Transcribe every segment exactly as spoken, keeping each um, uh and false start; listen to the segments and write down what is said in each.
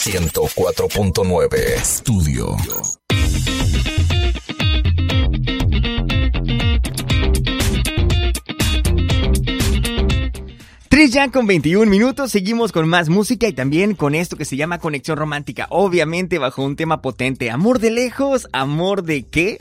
ciento cuatro punto nueve Estudio. tres ya con veintiún minutos, seguimos con más música y también con esto que se llama Conexión Romántica, obviamente bajo un tema potente. ¿Amor de lejos? ¿Amor de qué?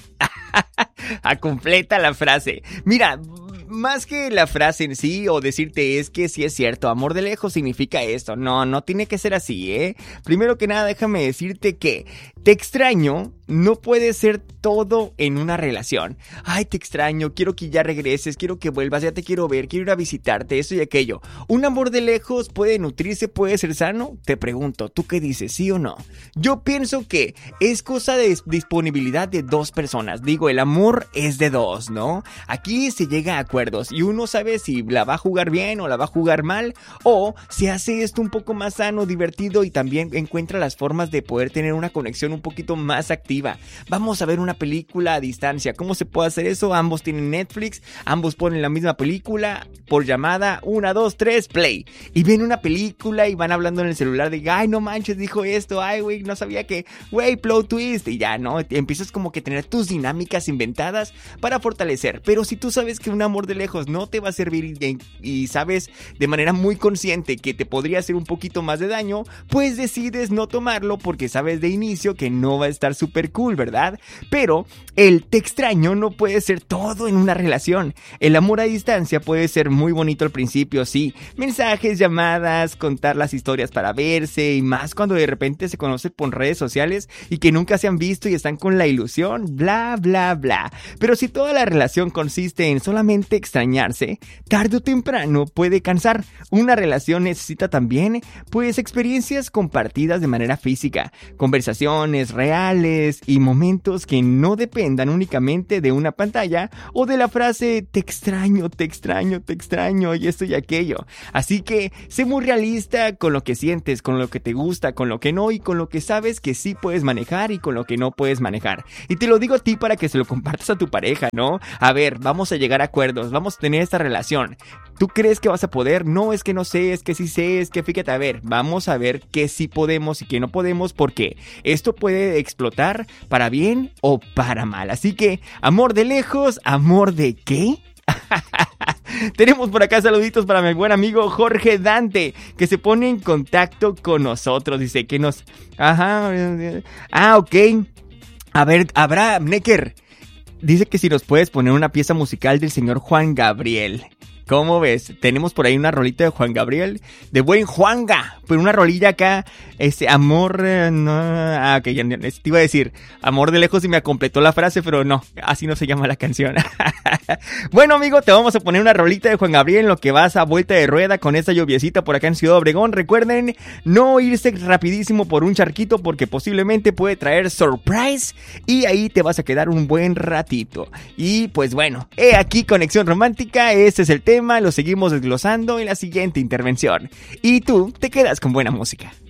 A completa la frase. Mira, más que la frase en sí o decirte es que sí es cierto, amor de lejos significa esto. No, no tiene que ser así, ¿eh? Primero que nada, déjame decirte que te extraño no puede ser todo en una relación. Ay, te extraño, quiero que ya regreses, quiero que vuelvas, ya te quiero ver, quiero ir a visitarte, eso y aquello. ¿Un amor de lejos puede nutrirse, puede ser sano? Te pregunto, ¿tú qué dices, sí o no? Yo pienso que es cosa de disponibilidad de dos personas. Digo, el amor es de dos, ¿no? Aquí se llega a acuerdos y uno sabe si la va a jugar bien o la va a jugar mal, o si hace esto un poco más sano, divertido y también encuentra las formas de poder tener una conexión un poquito más activa. Vamos a ver una película a distancia. ¿Cómo se puede hacer eso? Ambos tienen Netflix, ambos ponen la misma película por llamada, una, dos, tres, play. Y ven una película y van hablando en el celular de, ay, no manches, dijo esto, ay, güey, no sabía que, güey, plot twist. Y ya, ¿no? Empiezas como que a tener tus dinámicas inventadas para fortalecer. Pero si tú sabes que un amor de lejos no te va a servir y, y sabes de manera muy consciente que te podría hacer un poquito más de daño, pues decides no tomarlo porque sabes de inicio que no va a estar súper cool, ¿verdad? Pero el te extraño no puede ser todo en una relación. El amor a distancia puede ser muy bonito al principio, sí. Mensajes, llamadas, contar las historias para verse y más cuando de repente se conocen por redes sociales y que nunca se han visto y están con la ilusión, bla, bla, bla. Pero si toda la relación consiste en solamente extrañarse, tarde o temprano puede cansar. Una relación necesita también, pues, experiencias compartidas de manera física, conversaciones reales y momentos que no dependan únicamente de una pantalla o de la frase te extraño, te extraño, te extraño y esto y aquello. Así que sé muy realista con lo que sientes, con lo que te gusta, con lo que no y con lo que sabes que sí puedes manejar y con lo que no puedes manejar. Y te lo digo a ti para que se lo compartas a tu pareja, ¿no? A ver, vamos a llegar a acuerdos, vamos a tener esta relación. ¿Tú crees que vas a poder? No, es que no sé, es que sí sé, es que fíjate, a ver, vamos a ver qué sí podemos y qué no podemos, porque esto puede explotar para bien o para mal. Así que, amor de lejos, amor de ¿qué? Tenemos por acá saluditos para mi buen amigo Jorge Dante, que se pone en contacto con nosotros. Dice que nos... Ajá. Ah, ok. A ver, Abraham Necker dice que si nos puedes poner una pieza musical del señor Juan Gabriel. ¿Cómo ves? Tenemos por ahí una rolita de Juan Gabriel, de buen Juanga, pero una rolilla acá, ese amor, eh, no, ah, ok, ya, ya, te iba a decir, amor de lejos y me completó la frase, pero no, así no se llama la canción. Bueno, amigo, te vamos a poner una rolita de Juan Gabriel en lo que vas a vuelta de rueda con esta lluviecita por acá en Ciudad Obregón. Recuerden no irse rapidísimo por un charquito porque posiblemente puede traer surprise y ahí te vas a quedar un buen ratito. Y pues bueno, he aquí Conexión Romántica, este es el tema, lo seguimos desglosando en la siguiente intervención. Y tú te quedas con buena música.